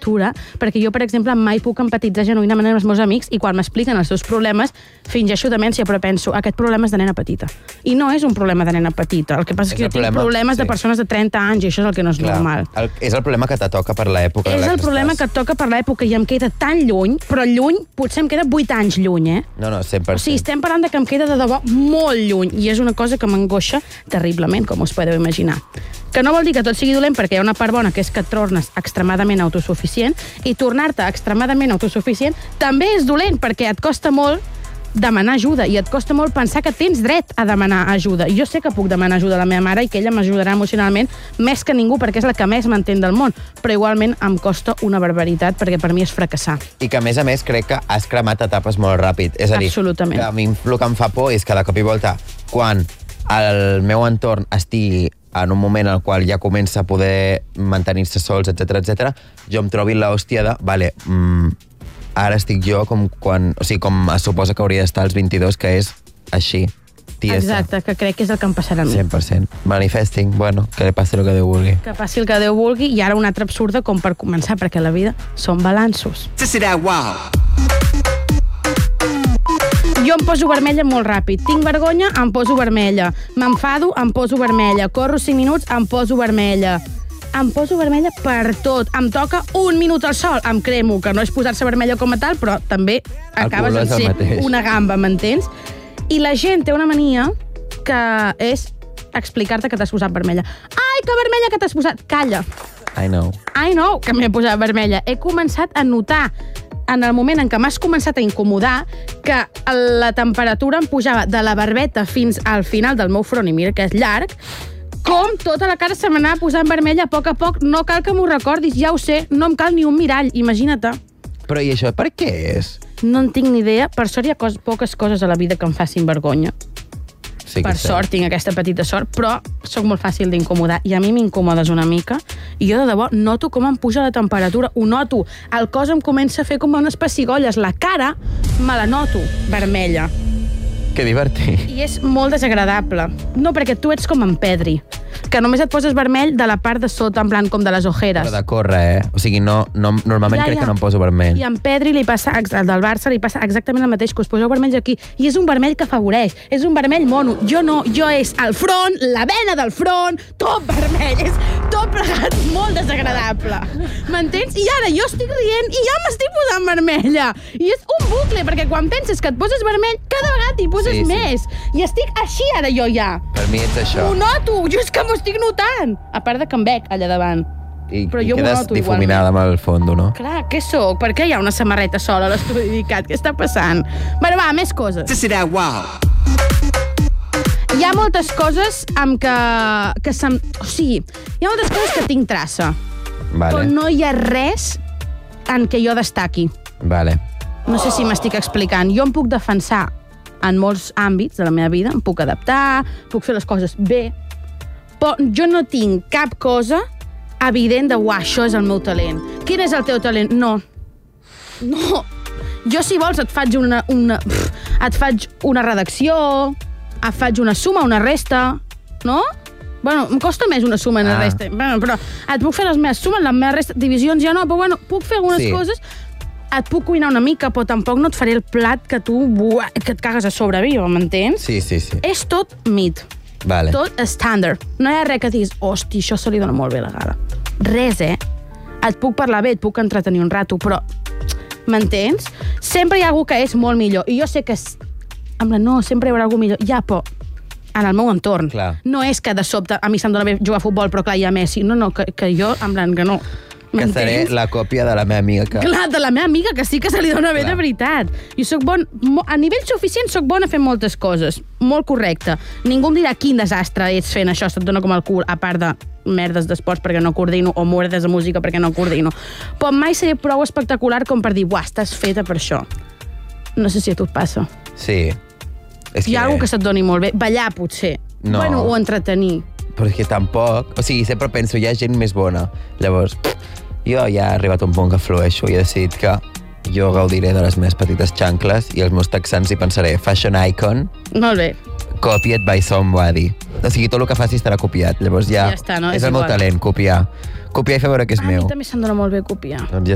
temperatura, perquè jo, per exemple, mai puc empatitzar genuïnament amb els meus amics i quan m'expliquen els seus problemes fingeixo demència, però penso, aquest problema és de nena petita. I no és un problema de nena petita. El que passa és que jo tinc problemes de persones de 30 anys i això és el que no és normal. És el problema que te toca per l'època. És el problema que et toca per l'època i em queda tan lluny, però lluny, potser em queda 8 anys lluny, eh? No, 100%. O sigui, estem parlant de que em queda de debò molt lluny i és una cosa que m'angoixa terriblement, com us podeu imaginar. Que no vol dir que tot sigui dolent, perquè hi ha una part bona, que és que et tornes extremadament autosuficient, i tornar-te extremadament autosuficient també és dolent, perquè et costa molt demanar ajuda, i et costa molt pensar que tens dret a demanar ajuda. Jo sé que puc demanar ajuda a la meva mare i que ella m'ajudarà emocionalment més que ningú, perquè és la que més m'entén del món, però igualment em costa una barbaritat, perquè per mi és fracassar. I que, a més, crec que has cremat etapes molt ràpid. És a dir, absolutament. A mi el que em fa por és que de cop i volta, quan el meu entorn estigui en un moment en el qual ja comença a poder mantenir-se sols, etc, jo em trobi l'hòstia de, vale, ara estic jo com es suposa que hauria d'estar als 22, que és així, tiesa. Exacte, que crec que és el que em passarà a mi. 100%. Manifesting, bueno, que passi el que Déu vulgui. Que passi el que Déu vulgui, i ara una altra absurda com per començar, perquè la vida són balanços. Jo em poso vermella molt ràpid. Tinc vergonya, em poso vermella. M'enfado, em poso vermella. Corro 5 minuts, em poso vermella. Em poso vermella per tot. Em toca 1 minut al sol, em cremo, que no és posar-se vermella com a tal, però també acabes de ser una gamba, m'entens? I la gent té una mania que és explicar-te que t'has posat vermella. Ai, que vermella que t'has posat! Calla. I know que m'he posat vermella. He començat a notar, en el moment en què m'has començat a incomodar, que la temperatura em pujava de la barbeta fins al final del meu front, i mira que és llarg, com tota la cara se m'anava posant vermella a poc, no cal que m'ho recordis, ja ho sé, no em cal ni un mirall, imagina't. Però i això per què és? No en tinc ni idea, per sort hi ha poques coses a la vida que em facin vergonya. Sí, per sort tinc aquesta petita sort, però sóc molt fàcil d'incomodar, i a mi m'incomodes una mica, i jo de debò noto com em puja la temperatura, ho noto, el cos em comença a fer com unes pessigolles, la cara me la noto vermella. Que divertit. I és molt desagradable. No, perquè tu ets com en Pedri, que només et poses vermell de la part de sota, en plan com de les ojeres. Però de córrer, O sigui, normalment crec que no em poso vermell. I en Pedri li passa, al del Barça li passa exactament el mateix, que us poseu vermells aquí, i és un vermell que afavoreix, és un vermell mono. Jo no, jo és el front, la vena del front, tot vermell, és tot plegat molt desagradable. M'entens? I ara jo estic rient i ja m'estic posant vermella. I és un bucle, perquè quan penses que et poses vermell, cada vegada t'hi poses més. I estic així ara jo ja. Per mi ets això. Ho noto, jo és que m'ho estic notant. A part de que em veig allà davant. I quedes difuminada amb el fondo, no? Clar, què sóc? Per què hi ha una samarreta sola a l'estudi dedicat? Què està passant? Bueno, va, més coses. Hi ha moltes coses amb que o sigui, hi ha moltes coses que tinc traça. Però no hi ha res en què jo destaqui. No sé si m'estic explicant. Jo em puc defensar en molts àmbits de la meva vida, em puc adaptar, puc fer les coses bé, però jo no tinc cap cosa evident de, això és el meu talent. Quin és el teu talent? No. Jo, si vols, et faig una redacció, et faig una suma, una resta, no? Bueno, em costa més una suma i una resta, però et puc fer les meves sumes, les meves restes, divisions ja no, però bueno, puc fer algunes coses. Et puc cuinar una mica, però tampoc no et faré el plat que tu, que et cagues a sobre viva, m'entens? Sí. És tot mit. Tot estàndard. No hi ha res que diguis, hosti, això se li dona molt bé la gala. Res, Et puc parlar bé, et puc entretenir un rato, però, m'entens? Sempre hi ha algú que és molt millor. I jo sé que, no, sempre hi haurà algú millor. Ja, però, en el meu entorn. No és que de sobte a mi se'm dona bé jugar a futbol, però clar, hi ha Messi. No, que jo, que no. Que seré la còpia de la meva amiga. Clar, de la meva amiga, que sí que se li dona bé de veritat. Jo soc bon, a nivell suficient soc bona fent moltes coses. Molt correcte. Ningú em dirà quin desastre ets fent això, se't dona com el cul, a part de merdes d'esports perquè no coordino, o merdes de música perquè no coordino. Però mai seré prou espectacular com per dir, estàs feta per això. No sé si a tu et passa. Sí. Hi ha alguna que se't doni molt bé. Ballar, potser. No. Bueno, o entretenir. Però és que tampoc... O sigui, sempre penso, hi ha gent més bona. Llavors, jo ja he arribat a un punt que flueixo i he decidit que jo gaudiré de les meves petites xancles i els meus texans hi pensaré fashion icon. Molt bé. Copied by somebody. O sigui, tot el que faci estarà copiat. Llavors ja està, no? És el meu talent, copiar. Copiar i fer veure que és meu. A mi també se'm dona molt bé copiar. Doncs ja